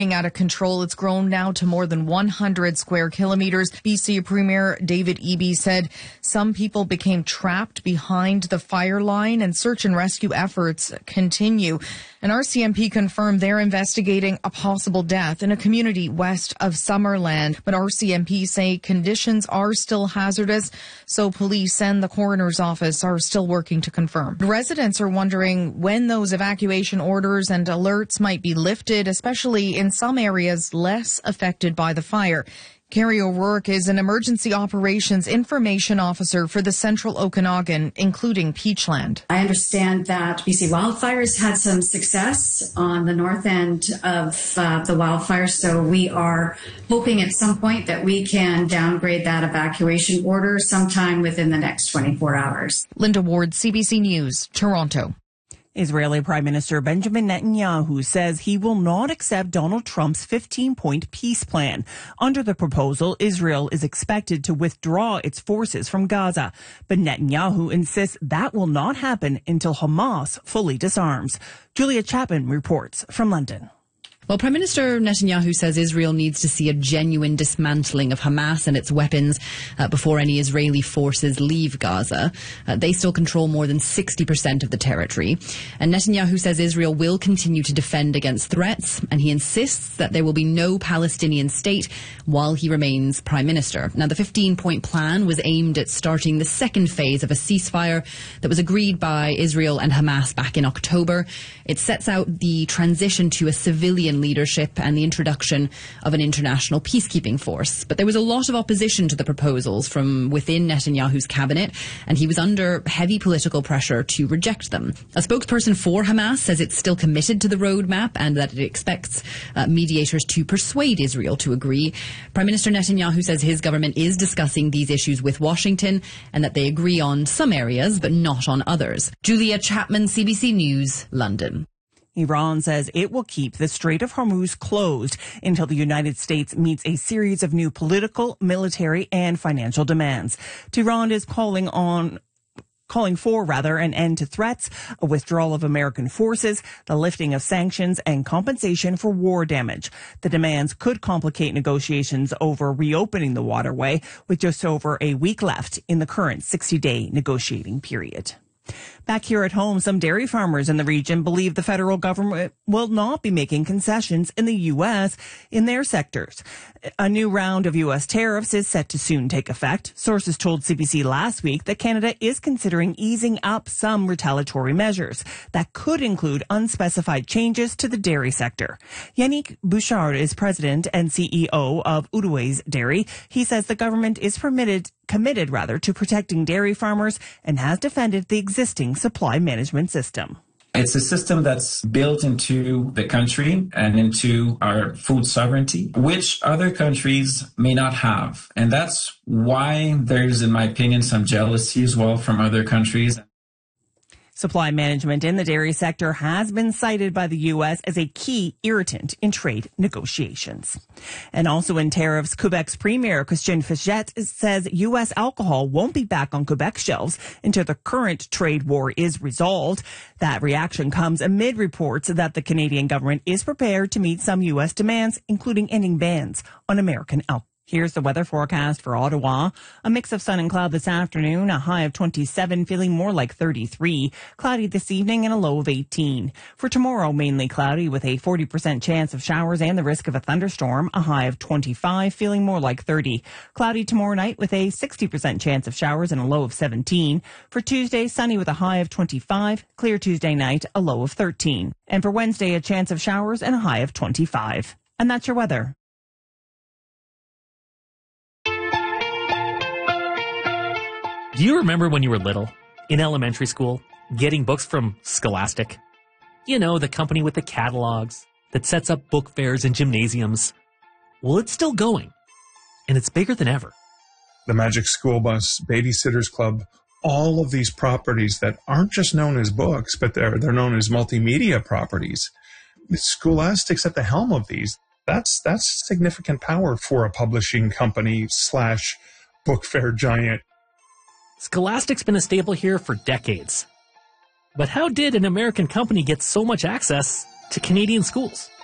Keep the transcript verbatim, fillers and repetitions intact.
out of control. It's grown now to more than one hundred square kilometers. B C Premier David Eby said some people became trapped behind the fire line and search and rescue efforts continue. And R C M P confirmed they're investigating a possible death in a community west of Summerland. But R C M P say conditions are still hazardous, so police and the coroner's office are still working to confirm. Residents are wondering when those evacuation orders and alerts might be lifted, especially in some areas less affected by the fire. Carrie O'Rourke is an emergency operations information officer for the Central Okanagan, including Peachland. I understand that B C Wildfires had some success on the north end of uh, the wildfire, so we are hoping at some point that we can downgrade that evacuation order sometime within the next twenty-four hours. Linda Ward, C B C News, Toronto. Israeli Prime Minister Benjamin Netanyahu says he will not accept Donald Trump's fifteen-point peace plan. Under the proposal, Israel is expected to withdraw its forces from Gaza. But Netanyahu insists that will not happen until Hamas fully disarms. Julia Chapman reports from London. Well, Prime Minister Netanyahu says Israel needs to see a genuine dismantling of Hamas and its weapons uh, before any Israeli forces leave Gaza. Uh, they still control more than sixty percent of the territory. And Netanyahu says Israel will continue to defend against threats, and he insists that there will be no Palestinian state while he remains Prime Minister. Now, the fifteen-point plan was aimed at starting the second phase of a ceasefire that was agreed by Israel and Hamas back in October. It sets out the transition to a civilian leadership and the introduction of an international peacekeeping force. But there was a lot of opposition to the proposals from within Netanyahu's cabinet, and he was under heavy political pressure to reject them. A spokesperson for Hamas says it's still committed to the roadmap and that it expects uh, mediators to persuade Israel to agree. Prime Minister Netanyahu says his government is discussing these issues with Washington and that they agree on some areas but not on others. Julia Chapman, C B C News, London. Iran says it will keep the Strait of Hormuz closed until the United States meets a series of new political, military, and financial demands. Tehran is calling on calling for, rather, an end to threats, a withdrawal of American forces, the lifting of sanctions, and compensation for war damage. The demands could complicate negotiations over reopening the waterway, with just over a week left in the current sixty-day negotiating period. Back here at home, some dairy farmers in the region believe the federal government will not be making concessions in the U S in their sectors. A new round of U S tariffs is set to soon take effect. Sources told C B C last week that Canada is considering easing up some retaliatory measures that could include unspecified changes to the dairy sector. Yannick Bouchard is president and C E O of Outaouais Dairy. He says the government is permitted committed rather to protecting dairy farmers and has defended the existing supply management system. It's a system that's built into the country and into our food sovereignty, which other countries may not have. And that's why there's, in my opinion, some jealousy as well from other countries. Supply management in the dairy sector has been cited by the U S as a key irritant in trade negotiations. And also in tariffs, Quebec's Premier Christian Fichette says U S alcohol won't be back on Quebec shelves until the current trade war is resolved. That reaction comes amid reports that the Canadian government is prepared to meet some U S demands, including ending bans on American alcohol. Here's the weather forecast for Ottawa. A mix of sun and cloud this afternoon, a high of twenty-seven, feeling more like thirty-three. Cloudy this evening and a low of eighteen. For tomorrow, mainly cloudy with a forty percent chance of showers and the risk of a thunderstorm, a high of twenty-five, feeling more like thirty. Cloudy tomorrow night with a sixty percent chance of showers and a low of seventeen. For Tuesday, sunny with a high of twenty-five. Clear Tuesday night, a low of thirteen. And for Wednesday, a chance of showers and a high of twenty-five. And that's your weather. Do you remember when you were little, in elementary school, getting books from Scholastic? You know, the company with the catalogs that sets up book fairs and gymnasiums. Well, it's still going, and it's bigger than ever. The Magic School Bus, Babysitters Club, all of these properties that aren't just known as books, but they're they're known as multimedia properties. Scholastic's at the helm of these. That's that's significant power for a publishing company slash book fair giant. Scholastic's been a staple here for decades. But how did an American company get so much access to Canadian schools?